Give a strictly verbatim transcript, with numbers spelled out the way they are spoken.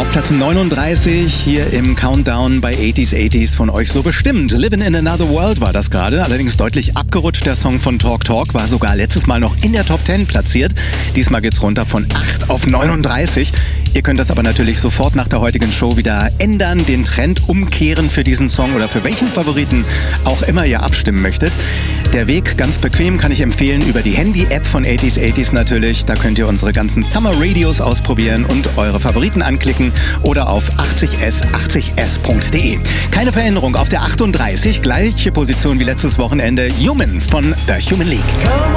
Auf Platz neununddreißig hier im Countdown bei achtziger achtziger von euch so bestimmt. Living in Another World war das gerade, allerdings deutlich abgerutscht. Der Song von Talk Talk war sogar letztes Mal noch in der Top zehn platziert. Diesmal geht's runter von acht auf neununddreißig. Ihr könnt das aber natürlich sofort nach der heutigen Show wieder ändern, den Trend umkehren für diesen Song oder für welchen Favoriten auch immer ihr abstimmen möchtet. Der Weg ganz bequem, kann ich empfehlen, über die Handy-App von achtziger achtziger natürlich. Da könnt ihr unsere ganzen Summer Radios ausprobieren und eure Favoriten anklicken oder auf achtzig s achtzig s punkt de. Keine Veränderung auf der achtunddreißig, gleiche Position wie letztes Wochenende. Human von The Human League.